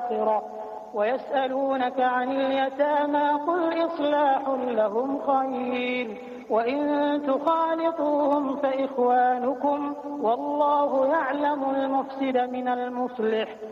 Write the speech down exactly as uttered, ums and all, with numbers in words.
الآخرة. ويسألونك عن اليتامى قل إصلاح لهم خير وإن تخالطوهم فإخوانكم والله يعلم المفسد من المصلح